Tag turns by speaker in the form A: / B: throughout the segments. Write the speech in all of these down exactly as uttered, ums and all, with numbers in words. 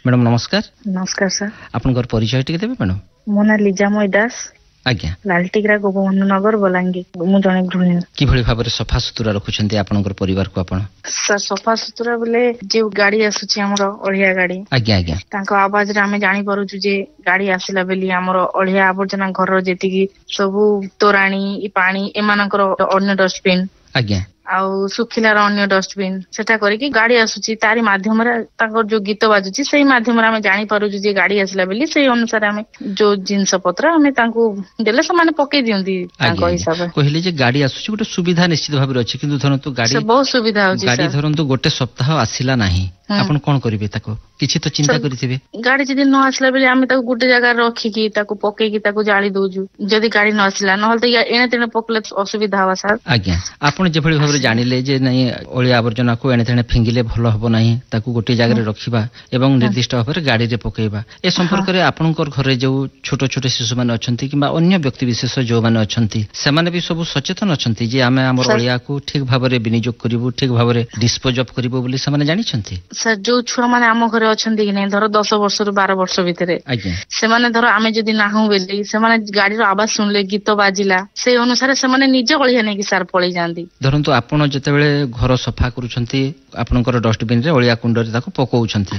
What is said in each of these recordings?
A: Madam नमस्कार।
B: नमस्कार sir.
A: आपनकर परिचय टिके देबे मैडम?
B: मो ना लीजामय दास।
A: आज्ञा।
B: लालटिग्रा गोपबंधु नगर बलांगीर। मु जने गृहिणी।
A: कि भली भाबरे सफा सुतुरा रखुछन्ती आपनकर परिवार को आपण?
B: सर सफा सुतुरा बोले जे गाड़ी आसुची हमरो ओढ़िया गाड़ी।
A: आज्ञा आज्ञा।
B: तांको आवाज रे हमें जानि परुछु जे गाड़ी आसिला बेली हमरो ओढ़िया आवर्जना घर जेतिकी सबु तोराणी ई पानी एमानकर अन्य डस्टबिन।
A: आज्ञा।
B: आउ सुखिलार अन्य डस्टबिन सेटा करिकी गाड़ी आसुची तारी माध्यम रे तांको जो गीत बाजुची सेही माध्यम रे हमें जानि परुछु जे गाड़ी आसिला बेली सेही अनुसार हमें जो जिंस पत्र हमें तांको देले से माने पके दियंती तांको हिसाब
A: कहले जे गाड़ी आसुची गोटे सुविधा निश्चित भाबरे अछि किंतु धरंतु गाड़ी
B: बहुत सुविधा होची
A: गाड़ी धरंतु गोटे सप्ताह आसिला नाही आपण कोन करिवे ताको किछि तो चिंता करिथिबे।
B: गाड़ी जदी न आसला बेले हमें ताको गोटे जगह रखी की ताको पके की ताको जाली दोजु जदी गाड़ी न आसला न हल त एने तेने पकले असुविधा हवा सर।
A: आज्ञा आपण जे भली भाबरे जानिले जे नै ओळिया आवर्जना को एने तेने फिंगिले भलो हबो नाही ताको गोटे जगह रे रखिबा एवं निर्दिष्ट भाबरे गाड़ी रे पकेइबा ए संपर्क रे आपनकर घरे जो छोटो छोटो शिशु माने अछंती किबा अन्य व्यक्ति विशेष जो माने अछंती से माने भी सब सचेतन अछंती जे आमे हमर ओळिया को ठीक भाबरे विनियोग करिवु ठीक भाबरे डिस्पोज ऑफ करिवु बोली से माने जानि छंती।
B: सर जो छुआ माने आम घरे अछंती कि नै धर दस वर्ष रु बारह वर्ष भितरे से माने धर आमे जदी नाहु बेली से माने गाड़ी रो आवाज सुनले गीत बाजिला से अनुसार से माने निजे ओळिया नै कि सार पळी जांदी। धरंतु
A: आपण जते बेले घर सफा करूछंती आपनकर डस्टबिन रे ओळिया कुंड रे ताको पकोउछंती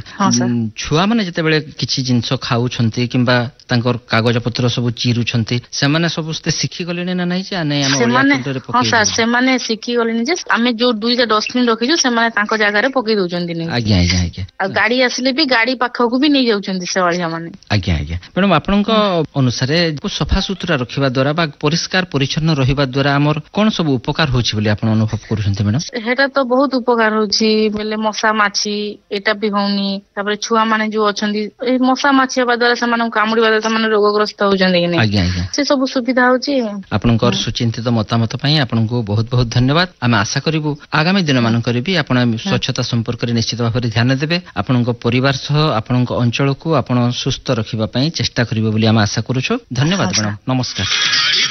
A: छुआ माने जते बेले किछि जिंस खाउछंती किबा तांकर कागज पत्र सब चिरुछंती से माने सबस्ते सिखि गलेने ना नै जे नै हम ओळिया कुंड रे पके। हां सर से माने सिखि गलेने जे आमे जो दुईटा डस्टबिन रखिजो से माने तांको जगह रे पके दोचंती नै। आज्ञा आज्ञा आज्ञा। आ गाड़ी आसले भी गाड़ी पाखकू भी नै जाउछंती से ओळिया माने। आज्ञा आज्ञा। मैडम आपनक अनुसारे को सफा सुतरा रखिबा द्वारा बा परिष्कार परिच्छन्न रहिबा द्वारा हमर कोन सब उपकार होछि बोली आपण अनुभव करूछंती मैडम? हेटा
B: तो बहुत उपकार होछि बेले मशा माछी एटा भी होउनी तापर छुआ माने जो अछंती ए मशा माछी हेबा द्वारा से माने कामुडी बा द्वारा माने रोगग्रस्त होउछंती कि नै। आज्ञा आज्ञा। से सब सुविधा होछि। आपनकर सुचिंतित मतामत पई आपनको बहुत बहुत धन्यवाद। हम आशा करिवु आगामी दिन मान करिवि आपण स्वच्छता संपर्क रे निश्चित भाबरे ध्यान देबे आपनको परिवार सह आपनको अंचल को आपण सुस्थ रखिबा पई चेष्टा करिवो बोली हम आशा करूछु। धन्यवाद मैडम। नमस्कार।